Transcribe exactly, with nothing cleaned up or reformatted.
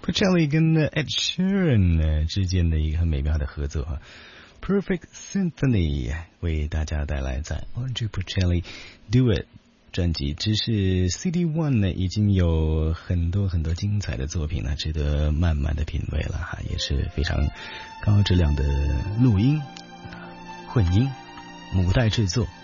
Bocelli 跟 Ed Sheeran 之间的一个很美妙的合作啊 Perfect Symphony 为大家带来在 Andrea Bocelli Do It 专辑，只是 C D one 呢已经有很多很多精彩的作品呢，值得慢慢的品味了哈，也是非常高质量的录音、混音、母带制作。